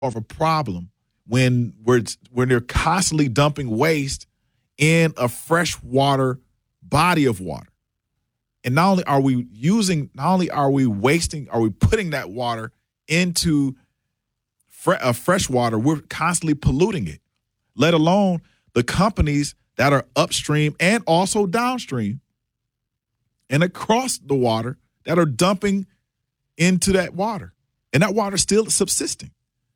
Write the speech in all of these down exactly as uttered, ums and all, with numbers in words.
of a problem when we're when they're constantly dumping waste in a freshwater body of water. And not only are we using, not only are we wasting, are we putting that water into fre- uh, fresh water, we're constantly polluting it, let alone the companies that are upstream and also downstream and across the water that are dumping into that water. And that water is still subsisting.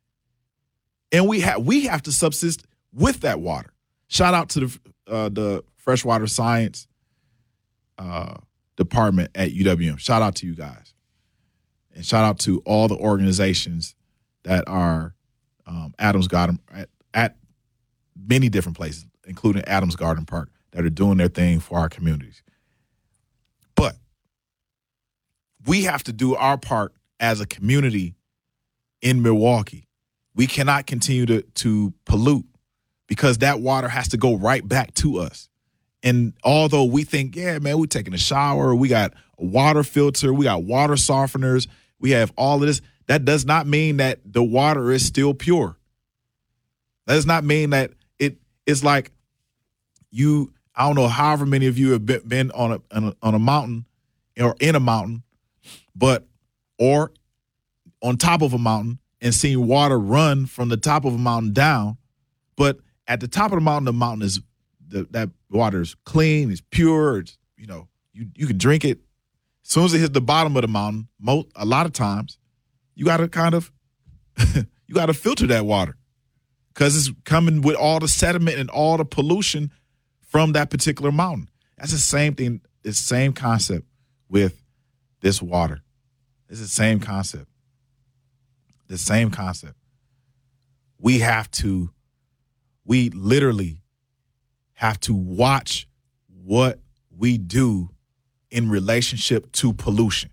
And we have we have to subsist with that water. Shout out to the uh, the freshwater science uh, department at U W M. Shout out to you guys, and shout out to all the organizations that are um, Adams Garden at, at many different places, including Adams Garden Park, that are doing their thing for our communities. But we have to do our part as a community in Milwaukee. We cannot continue to, to pollute because that water has to go right back to us. And although we think, yeah, man, we're taking a shower, we got a water filter, we got water softeners, we have all of this, that does not mean that the water is still pure. That does not mean that it is like you, I don't know, however many of you have been, been on a, on a on a mountain or in a mountain, but or on top of a mountain, and seeing water run from the top of a mountain down. But at the top of the mountain, the mountain is the, that water is clean, it's pure. It's, you know, you, you can drink it. As soon as it hits the bottom of the mountain, most, a lot of times, you got to kind of, you got to filter that water because it's coming with all the sediment and all the pollution from that particular mountain. That's the same thing, the same concept with this water. It's the same concept. The same concept. We have to, we literally have to watch what we do in relationship to pollution.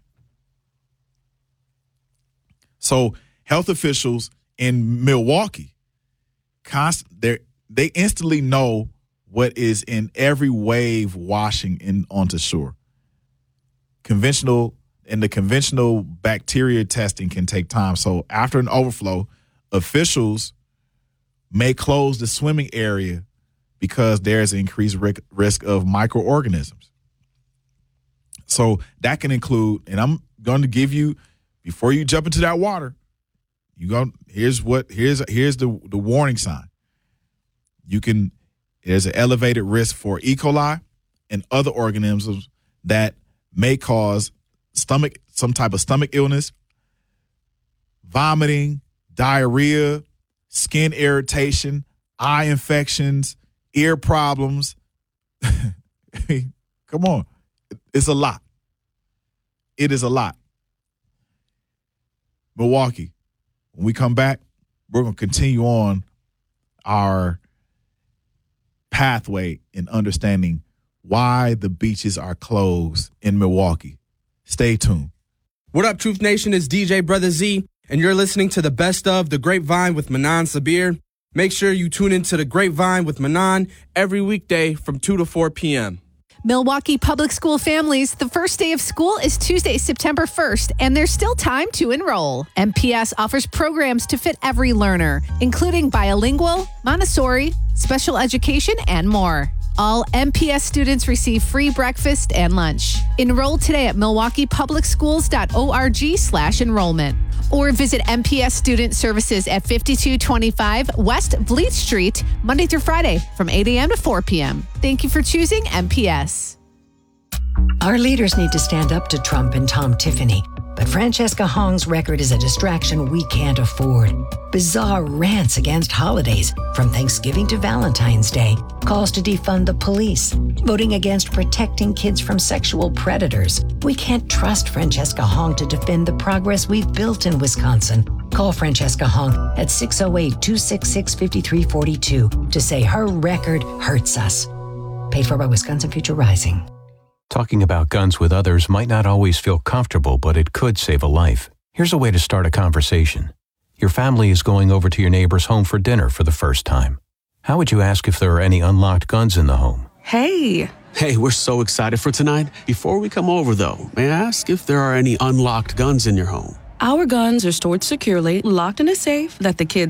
So health officials in Milwaukee, const, they instantly know what is in every wave washing in onto shore. Conventional And the conventional bacteria testing can take time. So after an overflow, officials may close the swimming area because there's an increased risk of microorganisms. So that can include, and I'm going to give you, before you jump into that water, you go, here's what, here's here's the, the warning sign. You can, there's an elevated risk for E. coli and other organisms that may cause stomach, some type of stomach illness, vomiting, diarrhea, skin irritation, eye infections, ear problems. Come on. It's a lot. It is a lot. Milwaukee, when we come back, we're going to continue on our pathway in understanding why the beaches are closed in Milwaukee. Stay tuned. What up, Truth Nation? It's D J Brother Z, and you're listening to the best of The Grapevine with Manan Sabir. Make sure you tune into The Grapevine with Manan every weekday from two to four p.m. Milwaukee Public School families, the first day of school is Tuesday, September first, and there's still time to enroll. M P S offers programs to fit every learner, including bilingual, Montessori, special education, and more. All M P S students receive free breakfast and lunch. Enroll today at milwaukee public schools dot org slash enrollment or visit M P S Student Services at fifty-two twenty-five West Vliet Street, Monday through Friday from eight a.m. to four p.m. Thank you for choosing M P S. Our leaders need to stand up to Trump and Tom Tiffany, but Francesca Hong's record is a distraction we can't afford. Bizarre rants against holidays, from Thanksgiving to Valentine's Day, calls to defund the police, voting against protecting kids from sexual predators. We can't trust Francesca Hong to defend the progress we've built in Wisconsin. Call Francesca Hong at six oh eight, two six six, five three four two to say her record hurts us. Paid for by Wisconsin Future Rising. Talking about guns with others might not always feel comfortable, but it could save a life. Here's a way to start a conversation. Your family is going over to your neighbor's home for dinner for the first time. How would you ask if there are any unlocked guns in the home? Hey. Hey, we're so excited for tonight. Before we come over, though, may I ask if there are any unlocked guns in your home? Our guns are stored securely, locked in a safe that the kids